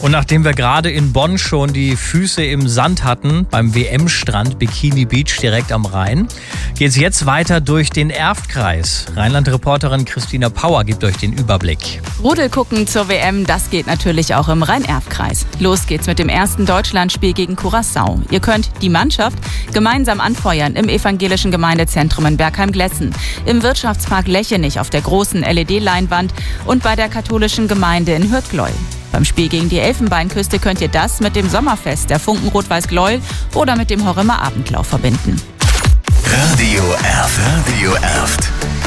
Und nachdem wir gerade in Bonn schon die Füße im Sand hatten, beim WM-Strand Bikini Beach direkt am Rhein, geht es jetzt weiter durch den Erftkreis. Rheinland-Reporterin Christina Pauer gibt euch den Überblick. Rudel gucken zur WM, das geht natürlich auch im Rhein-Erft-Kreis. Los geht's mit dem ersten Deutschlandspiel gegen Curaçao. Ihr könnt die Mannschaft gemeinsam anfeuern im evangelischen Gemeindezentrum in Bergheim-Glessen, im Wirtschaftspark Lechenich auf der großen LED-Leinwand und bei der katholischen Gemeinde in Hürth-Gleuel. Beim Spiel gegen die Elfenbeinküste könnt ihr das mit dem Sommerfest der Funken Rot-Weiß-Gleuel oder mit dem Horrimer Abendlauf verbinden. Radio Erft.